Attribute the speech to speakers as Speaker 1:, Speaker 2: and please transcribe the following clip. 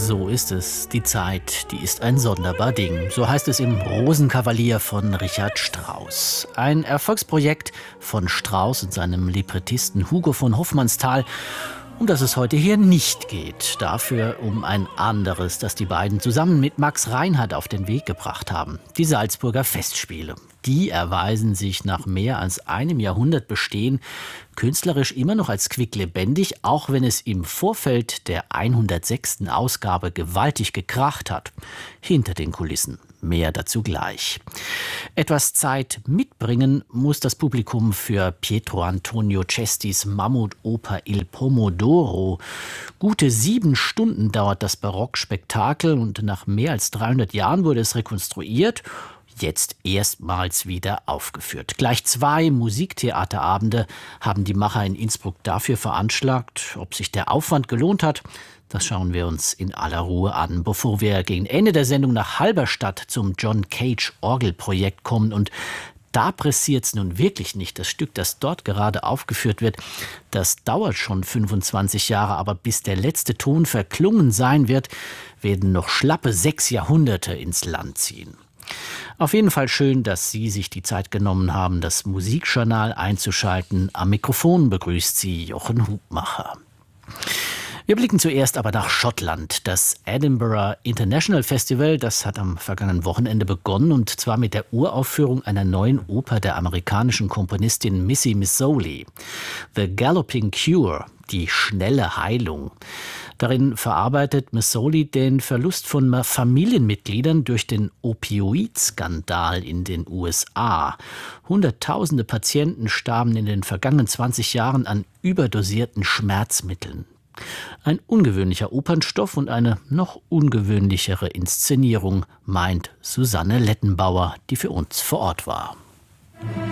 Speaker 1: So ist es. Die Zeit, die ist ein sonderbar Ding. So heißt es im Rosenkavalier von Richard Strauss. Ein Erfolgsprojekt von Strauss und seinem Librettisten Hugo von Hofmannsthal, um das es heute hier nicht geht. Dafür um ein anderes, das die beiden zusammen mit Max Reinhardt auf den Weg gebracht haben. Die Salzburger Festspiele. Die erweisen sich nach mehr als einem Jahrhundert Bestehen künstlerisch immer noch als quicklebendig, auch wenn es im Vorfeld der 106. Ausgabe gewaltig gekracht hat. Hinter den Kulissen. Mehr dazu gleich. Etwas Zeit mitbringen muss das Publikum für Pietro Antonio Cestis Mammutoper Il Pomodoro. Gute 7 Stunden dauert das Barockspektakel und nach mehr als 300 Jahren wurde es rekonstruiert, jetzt erstmals wieder aufgeführt. Gleich 2 Musiktheaterabende haben die Macher in Innsbruck dafür veranschlagt. Ob sich der Aufwand gelohnt hat, das schauen wir uns in aller Ruhe an, bevor wir gegen Ende der Sendung nach Halberstadt zum John Cage Orgelprojekt kommen. Und da pressiert es nun wirklich nicht. Das Stück, das dort gerade aufgeführt wird, das dauert schon 25 Jahre, aber bis der letzte Ton verklungen sein wird, werden noch schlappe 6 Jahrhunderte ins Land ziehen. Auf jeden Fall schön, dass Sie sich die Zeit genommen haben, das Musikjournal einzuschalten. Am Mikrofon begrüßt Sie Jochen Hubmacher. Wir blicken zuerst aber nach Schottland. Das Edinburgh International Festival, das hat am vergangenen Wochenende begonnen, und zwar mit der Uraufführung einer neuen Oper der amerikanischen Komponistin Missy Missoli. The Galloping Cure, die schnelle Heilung. Darin verarbeitet Missoli den Verlust von Familienmitgliedern durch den Opioidskandal in den USA. Hunderttausende Patienten starben in den vergangenen 20 Jahren an überdosierten Schmerzmitteln. Ein ungewöhnlicher Opernstoff und eine noch ungewöhnlichere Inszenierung, meint Susanne Lettenbauer, die für uns vor Ort war.